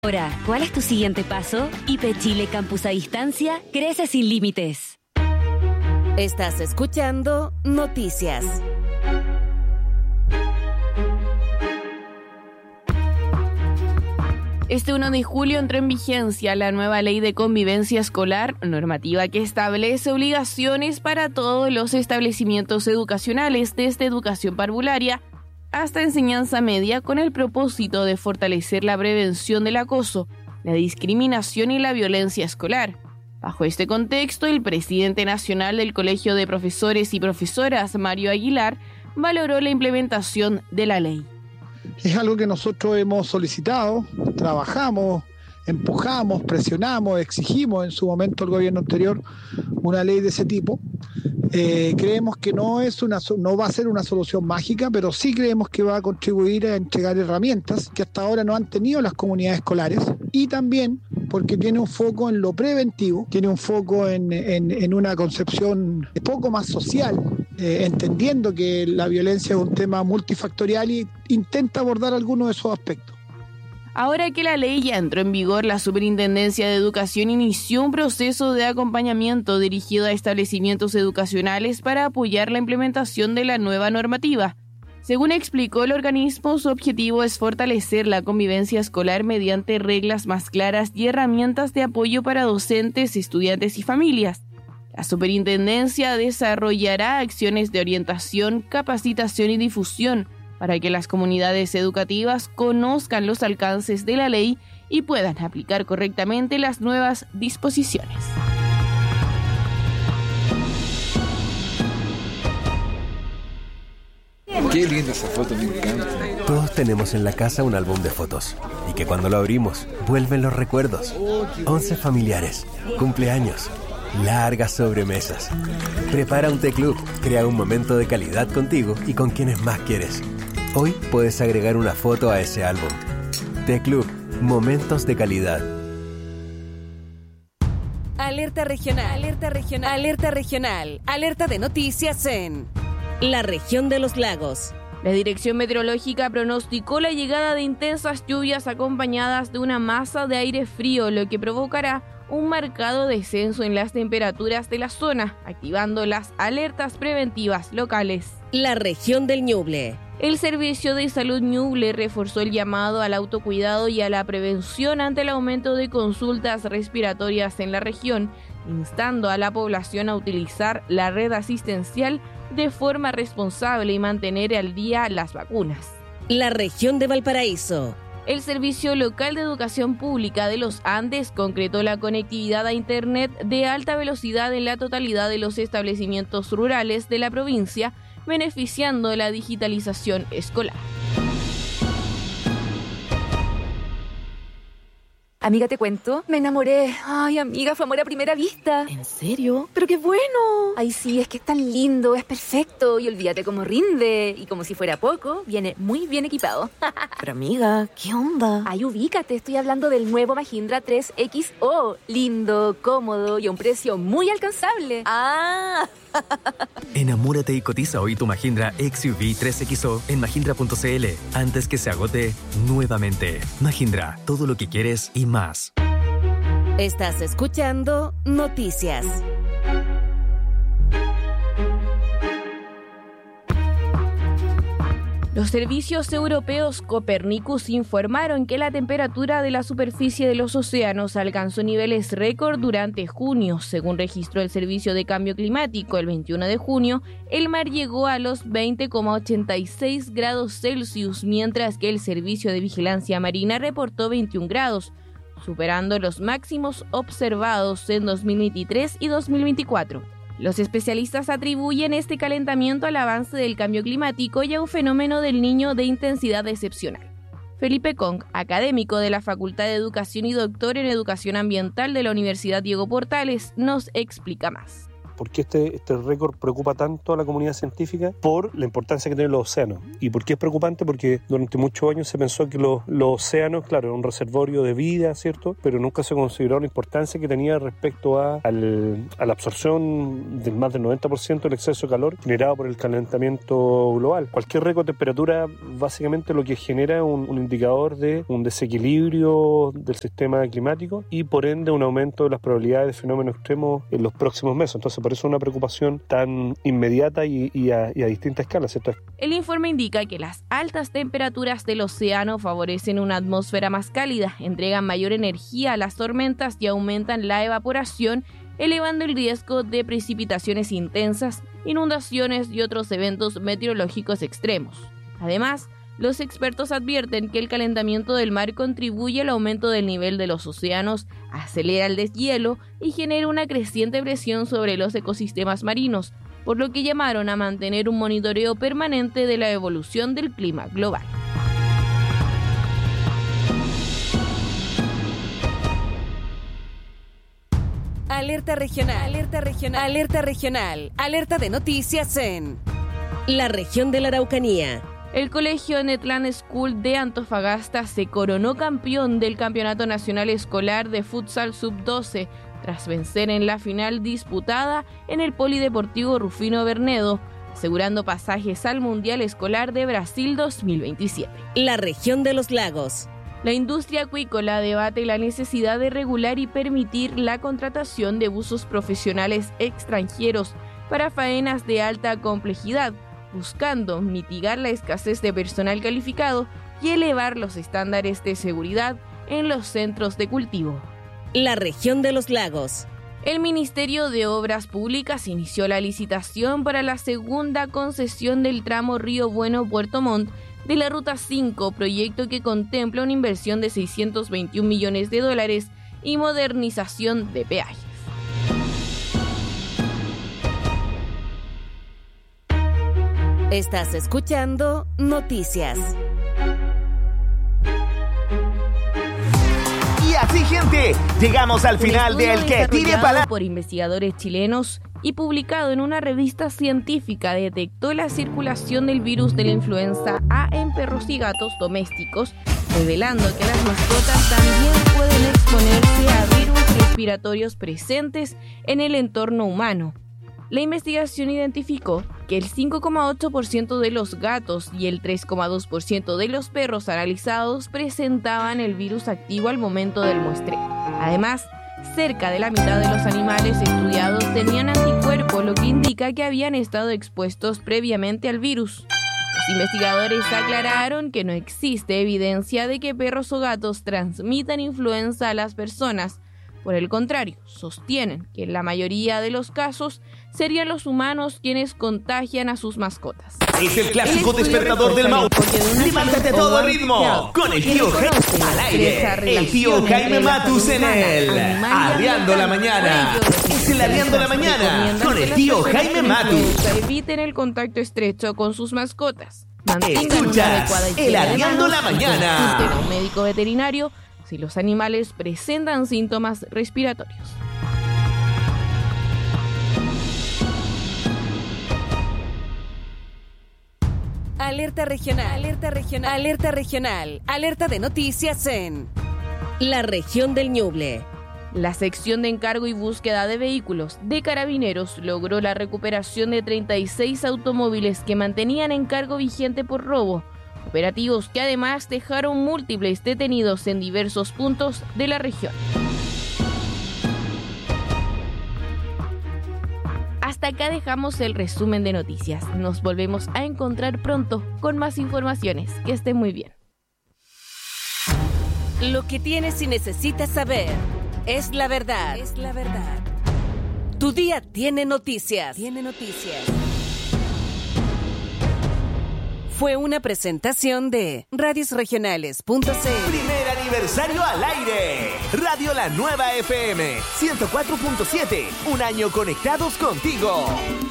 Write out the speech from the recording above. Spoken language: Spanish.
Ahora, ¿cuál es tu siguiente paso? IP Chile Campus a Distancia crece sin límites. Estás escuchando Noticias. Este 1 de julio entró en vigencia la nueva Ley de Convivencia Escolar, normativa que establece obligaciones para todos los establecimientos educacionales, desde educación parvularia hasta enseñanza media, con el propósito de fortalecer la prevención del acoso, la discriminación y la violencia escolar. Bajo este contexto, el presidente nacional del Colegio de Profesores y Profesoras, Mario Aguilar, valoró la implementación de la ley. Es algo que nosotros hemos solicitado, trabajamos, empujamos, presionamos, exigimos en su momento al gobierno anterior una ley de ese tipo. Creemos que no va a ser una solución mágica, pero sí creemos que va a contribuir a entregar herramientas que hasta ahora no han tenido las comunidades escolares, y también porque tiene un foco en lo preventivo, tiene un foco en una concepción un poco más social, entendiendo que la violencia es un tema multifactorial y intenta abordar algunos de esos aspectos. Ahora que la ley ya entró en vigor, la Superintendencia de Educación inició un proceso de acompañamiento dirigido a establecimientos educacionales para apoyar la implementación de la nueva normativa. Según explicó el organismo, su objetivo es fortalecer la convivencia escolar mediante reglas más claras y herramientas de apoyo para docentes, estudiantes y familias. La Superintendencia desarrollará acciones de orientación, capacitación y difusión para que las comunidades educativas conozcan los alcances de la ley y puedan aplicar correctamente las nuevas disposiciones. Qué linda esa foto, me encanta. Todos tenemos en la casa un álbum de fotos y que cuando lo abrimos vuelven los recuerdos. 11 familiares, cumpleaños, largas sobremesas. Prepara un té club, crea un momento de calidad contigo y con quienes más quieres. Hoy puedes agregar una foto a ese álbum. Té Club, momentos de calidad. Alerta regional, alerta regional, alerta regional, alerta de noticias en la región de los lagos. La Dirección Meteorológica pronosticó la llegada de intensas lluvias acompañadas de una masa de aire frío, lo que provocará un marcado descenso en las temperaturas de la zona, activando las alertas preventivas locales. La región del Ñuble. El Servicio de Salud Ñuble reforzó el llamado al autocuidado y a la prevención ante el aumento de consultas respiratorias en la región, instando a la población a utilizar la red asistencial de forma responsable y mantener al día las vacunas. La región de Valparaíso. El Servicio Local de Educación Pública de los Andes concretó la conectividad a Internet de alta velocidad en la totalidad de los establecimientos rurales de la provincia, beneficiando la digitalización escolar. Amiga, te cuento, me enamoré. Ay, amiga, fue amor a primera vista. ¿En serio? ¡Pero qué bueno! Ay, sí, es que es tan lindo, es perfecto. Y olvídate cómo rinde. Y como si fuera poco, viene muy bien equipado. Pero amiga, ¿qué onda? Ay, ubícate, estoy hablando del nuevo Mahindra 3XO. Lindo, cómodo y a un precio muy alcanzable. ¡Ah! Enamórate y cotiza hoy tu Mahindra XUV 3XO en mahindra.cl antes que se agote nuevamente. Mahindra, todo lo que quieres y más. Estás escuchando Noticias. Los servicios europeos Copernicus informaron que la temperatura de la superficie de los océanos alcanzó niveles récord durante junio. Según registró el Servicio de Cambio Climático, el 21 de junio, el mar llegó a los 20,86 grados Celsius, mientras que el Servicio de Vigilancia Marina reportó 21 grados, superando los máximos observados en 2023 y 2024. Los especialistas atribuyen este calentamiento al avance del cambio climático y a un fenómeno del Niño de intensidad excepcional. Felipe Kong, académico de la Facultad de Educación y doctor en Educación Ambiental de la Universidad Diego Portales, nos explica más. ¿Por qué este récord preocupa tanto a la comunidad científica? Por la importancia que tienen los océanos. ¿Y por qué es preocupante? Porque durante muchos años se pensó que los océanos, claro, eran un reservorio de vida, ¿cierto? Pero nunca se consideró la importancia que tenía respecto a la absorción del más del 90% del exceso de calor generado por el calentamiento global. Cualquier récord de temperatura básicamente lo que genera es un indicador de un desequilibrio del sistema climático y por ende un aumento de las probabilidades de fenómenos extremos en los próximos meses. Entonces por eso es una preocupación tan inmediata y a distintas escalas, ¿cierto? El informe indica que las altas temperaturas del océano favorecen una atmósfera más cálida, entregan mayor energía a las tormentas y aumentan la evaporación, elevando el riesgo de precipitaciones intensas, inundaciones y otros eventos meteorológicos extremos. Además, los expertos advierten que el calentamiento del mar contribuye al aumento del nivel de los océanos, acelera el deshielo y genera una creciente presión sobre los ecosistemas marinos, por lo que llamaron a mantener un monitoreo permanente de la evolución del clima global. Alerta regional, alerta regional, alerta regional, alerta de noticias en la región de la Araucanía. El colegio Netland School de Antofagasta se coronó campeón del Campeonato Nacional Escolar de Futsal Sub-12 tras vencer en la final disputada en el Polideportivo Rufino Bernedo, asegurando pasajes al Mundial Escolar de Brasil 2027. La región de los lagos. La industria acuícola debate la necesidad de regular y permitir la contratación de buzos profesionales extranjeros para faenas de alta complejidad, buscando mitigar la escasez de personal calificado y elevar los estándares de seguridad en los centros de cultivo. La región de los lagos. El Ministerio de Obras Públicas inició la licitación para la segunda concesión del tramo Río Bueno-Puerto Montt de la Ruta 5, proyecto que contempla una inversión de $621 millones y modernización de peajes. Estás escuchando Noticias. Y así, gente, llegamos al final del Que Tire Pa'lante. Por investigadores chilenos y publicado en una revista científica, detectó la circulación del virus de la influenza A en perros y gatos domésticos, revelando que las mascotas también pueden exponerse a virus respiratorios presentes en el entorno humano. La investigación identificó que el 5,8% de los gatos y el 3,2% de los perros analizados presentaban el virus activo al momento del muestreo. Además, cerca de la mitad de los animales estudiados tenían anticuerpos, lo que indica que habían estado expuestos previamente al virus. Los investigadores aclararon que no existe evidencia de que perros o gatos transmitan influenza a las personas. Por el contrario, sostienen que en la mayoría de los casos serían los humanos quienes contagian a sus mascotas. Es el clásico despertador del Mau. Levántate a todo ritmo con el tío Jaime al aire. El tío Jaime Matus en el Arriando la Mañana. Es el Arriando la Mañana con el tío Jaime Matus. Eviten el contacto estrecho con sus mascotas. Mantengan Escuchas una adecuada higiene el de Arriando manos. la Mañana. Consulten a un médico veterinario si los animales presentan síntomas respiratorios. Alerta regional, alerta regional, alerta regional, alerta de noticias en la región del Ñuble. La sección de encargo y búsqueda de vehículos de Carabineros logró la recuperación de 36 automóviles que mantenían encargo vigente por robo, operativos que además dejaron múltiples detenidos en diversos puntos de la región. Hasta acá dejamos el resumen de noticias. Nos volvemos a encontrar pronto con más informaciones. Que estén muy bien. Lo que tienes y necesitas saber es la verdad. Es la verdad. Tu día tiene noticias. Tiene noticias. Fue una presentación de radiosregionales.cl. Primer aniversario al aire. Radio La Nueva FM 104.7. Un año conectados contigo.